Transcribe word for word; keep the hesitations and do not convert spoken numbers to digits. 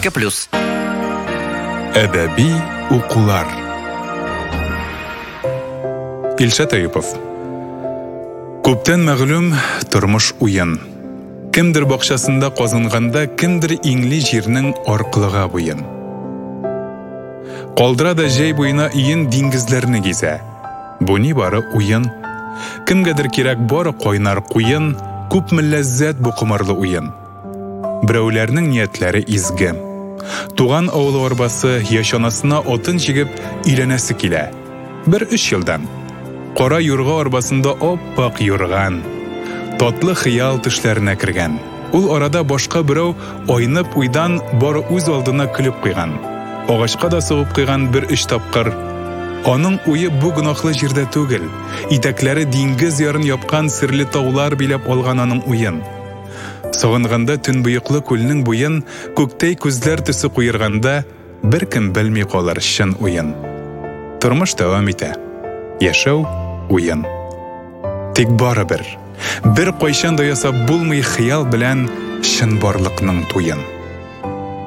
ике плюс. Әдәби укулар. Илшат Аюпов. Күптән мәгълүм тормыш уен. Кемдер бакчасында казынганда, кемдер иңли җирнең аркылыга буен. Калдыра да җәй буена иен диңгезләрне гизә. Бу ни бары уен. Кемгәдер кирәк бары кайнар куен, күпме ләззәт бу кымырлы уен. Берәүләрнең ниятләре изге. Туган авылы арбасы яшанасына атын җигеп өйрәнәсе килә. Бер өч елдан. Кара юрга арбасында оппак юрган. Татлы хыял төшләренә кергән. Ул арада башка берәү айнып уйдан бары үз алдына көлеп куйган. Агачка да сугып куйган бер өч тапкыр. Аның уе бу гынахлы җирдә түгел. Итәкләре диңгез ярын япкан серле таулар биләп алган аның уен. Сагынганда төнбоеклы күлнең буен, күктәй күзләр төсе куерганда, беркем белми калыр чын уен. Тормыш дәвам итә. Яшәү уен. Тик барыбер, бер кайчан да ясап булмый хыял белән чын барлыкның туен.